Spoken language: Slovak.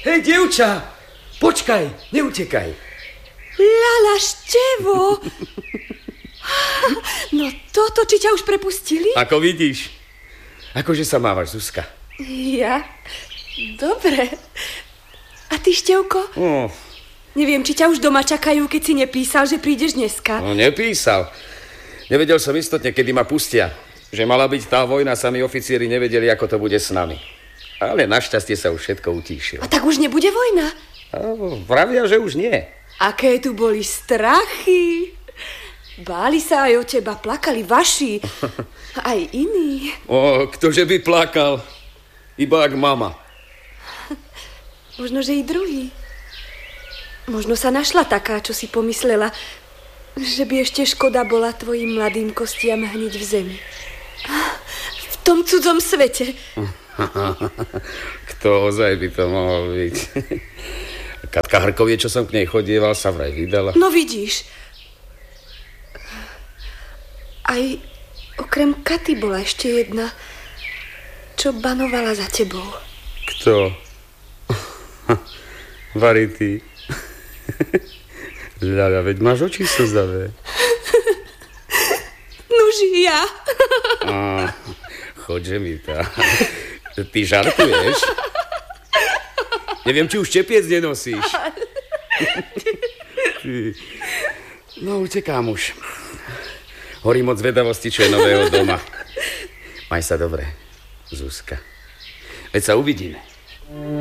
Hej, dievča, počkaj, neutekaj. Lala, števo. No toto, či ťa už prepustili? Ako vidíš. Akože sa mávaš, Zuzka? Ja? Dobre. A ty, Števko? Neviem, či ťa už doma čakajú, keď si nepísal, že prídeš dneska. No, nepísal. Nevedel som istotne, kedy ma pustia. Že mala byť tá vojna, sami oficieri nevedeli, ako to bude s nami. Ale našťastie sa už všetko utíšilo. A tak už nebude vojna? Vravia, že už nie. Aké tu boli strachy. Báli sa aj o teba, plakali vaši. Aj iní. Ktože by plakal? Iba ak mama. Možno, že i druhý. Možno sa našla taká, čo si pomyslela, že by ešte škoda bola tvojim mladým kostiam hniť v zemi. V tom cudzom svete. Kto ozaj by to mohol byť? Katka Hrkovie, čo som k nej chodieval, sa vraj vydala. No vidíš. Aj okrem Katy bola ešte jedna, čo banovala za tebou. Kto? Varity. Ľaľa, veď máš oči slzavé. Nuž ja. Chodže mi tá. Ty žartuješ? Neviem, či už čepiec nenosíš. No, utekám už. Horím od zvedavosti, čo je nového doma. Maj sa dobre, Zuzka. Veď sa uvidíme.